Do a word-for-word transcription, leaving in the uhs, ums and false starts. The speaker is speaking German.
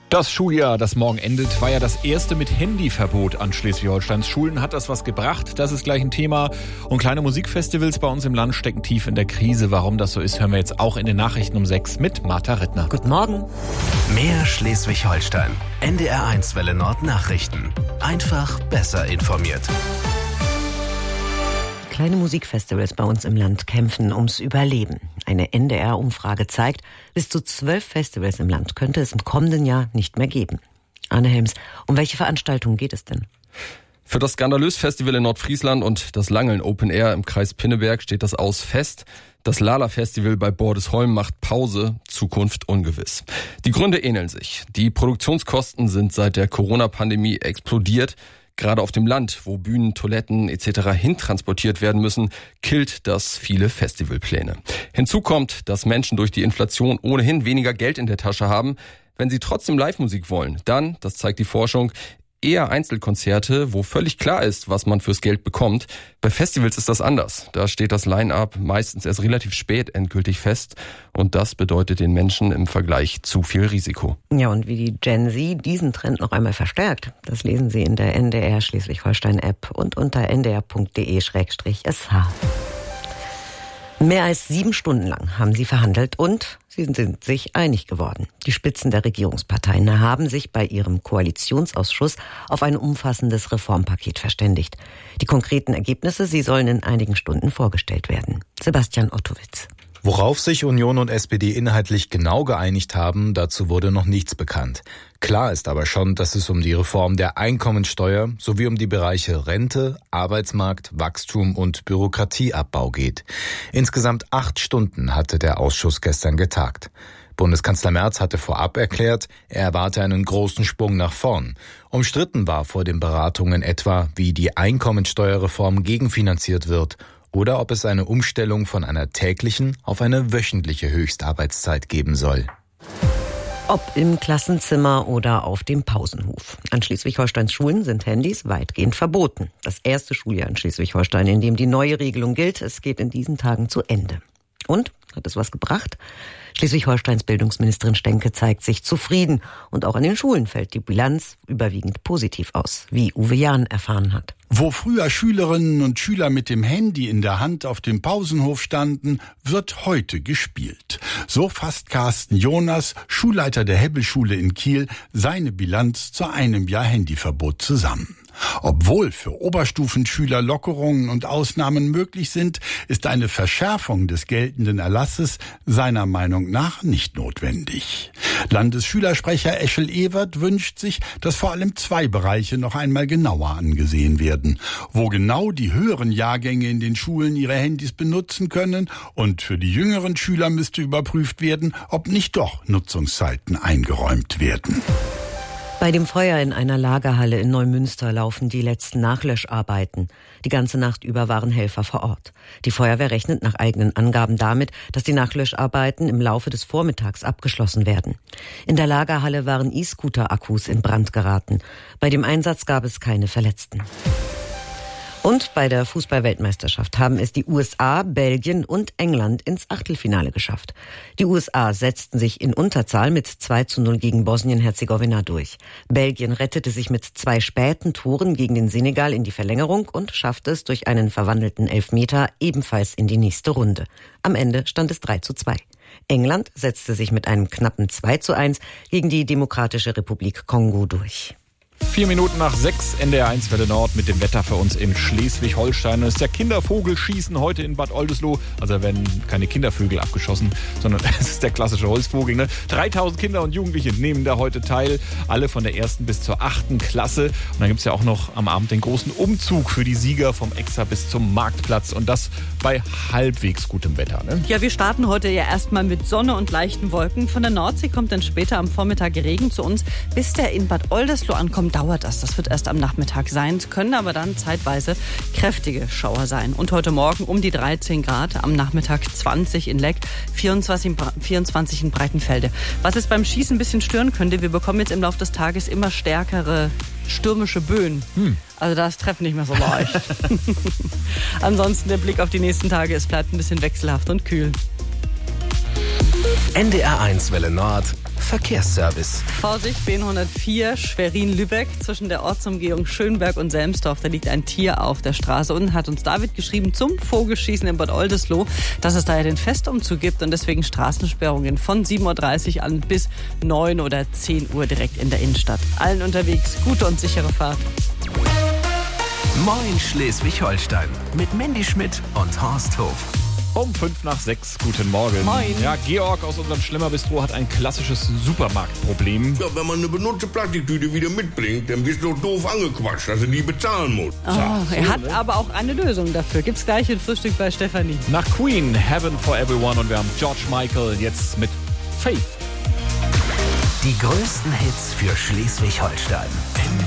Das Schuljahr, das morgen endet, war ja das erste mit Handyverbot an Schleswig-Holsteins Schulen. Hat das was gebracht? Das ist gleich ein Thema. Und kleine Musikfestivals bei uns im Land stecken tief in der Krise. Warum das so ist, hören wir jetzt auch in den Nachrichten um sechs mit Martha Rittner. Guten Morgen. Mehr Schleswig-Holstein. N D R eins Welle Nord Nachrichten. Einfach besser informiert. Kleine Musikfestivals bei uns im Land kämpfen ums Überleben. Eine N D R-Umfrage zeigt, bis zu zwölf Festivals im Land könnte es im kommenden Jahr nicht mehr geben. Arne Helms, um welche Veranstaltungen geht es denn? Für das Skandalös-Festival in Nordfriesland und das Langeln Open Air im Kreis Pinneberg steht das Aus fest. Das Lala-Festival bei Bordesholm macht Pause, Zukunft ungewiss. Die Gründe ähneln sich. Die Produktionskosten sind seit der Corona-Pandemie explodiert. Gerade auf dem Land, wo Bühnen, Toiletten et cetera hintransportiert werden müssen, killt das viele Festivalpläne. Hinzu kommt, dass Menschen durch die Inflation ohnehin weniger Geld in der Tasche haben. Wenn sie trotzdem Live-Musik wollen, dann, das zeigt die Forschung, eher Einzelkonzerte, wo völlig klar ist, was man fürs Geld bekommt. Bei Festivals ist das anders. Da steht das Line-Up meistens erst relativ spät endgültig fest. Und das bedeutet den Menschen im Vergleich zu viel Risiko. Ja, und wie die Gen Z diesen Trend noch einmal verstärkt, das lesen Sie in der N D R Schleswig-Holstein-App und unter n d r punkt d e slash s h. Mehr als sieben Stunden lang haben sie verhandelt und sie sind sich einig geworden. Die Spitzen der Regierungsparteien haben sich bei ihrem Koalitionsausschuss auf ein umfassendes Reformpaket verständigt. Die konkreten Ergebnisse, sie sollen in einigen Stunden vorgestellt werden. Sebastian Ottowitz. Worauf sich Union und S P D inhaltlich genau geeinigt haben, dazu wurde noch nichts bekannt. Klar ist aber schon, dass es um die Reform der Einkommensteuer sowie um die Bereiche Rente, Arbeitsmarkt, Wachstum und Bürokratieabbau geht. Insgesamt acht Stunden hatte der Ausschuss gestern getagt. Bundeskanzler Merz hatte vorab erklärt, er erwarte einen großen Sprung nach vorn. Umstritten war vor den Beratungen etwa, wie die Einkommensteuerreform gegenfinanziert wird oder ob es eine Umstellung von einer täglichen auf eine wöchentliche Höchstarbeitszeit geben soll. Ob im Klassenzimmer oder auf dem Pausenhof. An Schleswig-Holsteins Schulen sind Handys weitgehend verboten. Das erste Schuljahr in Schleswig-Holstein, in dem die neue Regelung gilt, es geht in diesen Tagen zu Ende. Und? Hat es was gebracht? Schleswig-Holsteins Bildungsministerin Stenke zeigt sich zufrieden. Und auch an den Schulen fällt die Bilanz überwiegend positiv aus, wie Uwe Jahn erfahren hat. Wo früher Schülerinnen und Schüler mit dem Handy in der Hand auf dem Pausenhof standen, wird heute gespielt. So fasst Carsten Jonas, Schulleiter der Hebbelschule in Kiel, seine Bilanz zu einem Jahr Handyverbot zusammen. Obwohl für Oberstufenschüler Lockerungen und Ausnahmen möglich sind, ist eine Verschärfung des geltenden Erlasses seiner Meinung nach nicht notwendig. Landesschülersprecher Eschel Ewert wünscht sich, dass vor allem zwei Bereiche noch einmal genauer angesehen werden. Wo genau die höheren Jahrgänge in den Schulen ihre Handys benutzen können und für die jüngeren Schüler müsste überprüft werden, ob nicht doch Nutzungszeiten eingeräumt werden. Bei dem Feuer in einer Lagerhalle in Neumünster laufen die letzten Nachlöscharbeiten. Die ganze Nacht über waren Helfer vor Ort. Die Feuerwehr rechnet nach eigenen Angaben damit, dass die Nachlöscharbeiten im Laufe des Vormittags abgeschlossen werden. In der Lagerhalle waren E-Scooter-Akkus in Brand geraten. Bei dem Einsatz gab es keine Verletzten. Und bei der Fußball-Weltmeisterschaft haben es die U S A, Belgien und England ins Achtelfinale geschafft. Die U S A setzten sich in Unterzahl mit zwei zu null gegen Bosnien-Herzegowina durch. Belgien rettete sich mit zwei späten Toren gegen den Senegal in die Verlängerung und schaffte es durch einen verwandelten Elfmeter ebenfalls in die nächste Runde. Am Ende stand es drei zu zwei. England setzte sich mit einem knappen zwei zu eins gegen die Demokratische Republik Kongo durch. Vier Minuten nach sechs, N D R eins Welle Nord mit dem Wetter für uns in Schleswig-Holstein. Es ist ja Kindervogelschießen heute in Bad Oldesloe. Also da werden keine Kindervögel abgeschossen, sondern es ist der klassische Holzvogel. Ne? dreitausend Kinder und Jugendliche nehmen da heute teil. Alle von der ersten bis zur achten Klasse. Und dann gibt es ja auch noch am Abend den großen Umzug für die Sieger vom Exa bis zum Marktplatz. Und das bei halbwegs gutem Wetter. Ne? Ja, wir starten heute ja erstmal mit Sonne und leichten Wolken. Von der Nordsee kommt dann später am Vormittag Regen zu uns. Bis der in Bad Oldesloe ankommt, dauert das. Das wird erst am Nachmittag sein, können aber dann zeitweise kräftige Schauer sein. Und heute Morgen um die dreizehn Grad, am Nachmittag zwanzig in Leck, vierundzwanzig in Breitenfelde. Was es beim Schießen ein bisschen stören könnte, wir bekommen jetzt im Laufe des Tages immer stärkere stürmische Böen. Hm. Also da ist Treffen nicht mehr so leicht. Ansonsten der Blick auf die nächsten Tage, es bleibt ein bisschen wechselhaft und kühl. N D R eins Welle Nord, Verkehrsservice. Vorsicht, B hundertvier, Schwerin-Lübeck, zwischen der Ortsumgehung Schönberg und Selmsdorf. Da liegt ein Tier auf der Straße. Unten hat uns David geschrieben zum Vogelschießen in Bad Oldesloe, dass es da ja den Festumzug gibt und deswegen Straßensperrungen von sieben Uhr dreißig an bis neun oder zehn Uhr direkt in der Innenstadt. Allen unterwegs gute und sichere Fahrt. Moin Schleswig-Holstein mit Mandy Schmidt und Horst Hof. Um fünf nach sechs, guten Morgen. Moin. Ja, Georg aus unserem Schlemmerbistro hat ein klassisches Supermarktproblem. Ja, wenn man eine benutzte Plastiktüte wieder mitbringt, dann wirst du doof angequatscht, dass du die bezahlen musst. Oh, er hat aber auch eine Lösung dafür. Gibt's gleich ein Frühstück bei Stefanie. Nach Queen, Heaven for Everyone, und wir haben George Michael jetzt mit Faith. Die größten Hits für Schleswig-Holstein.